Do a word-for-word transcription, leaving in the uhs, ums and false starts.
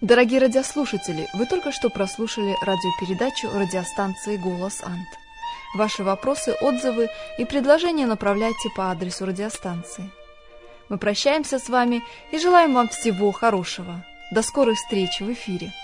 Дорогие радиослушатели, вы только что прослушали радиопередачу радиостанции «Голос Ант». Ваши вопросы, отзывы и предложения направляйте по адресу радиостанции. Мы прощаемся с вами и желаем вам всего хорошего. До скорой встречи в эфире.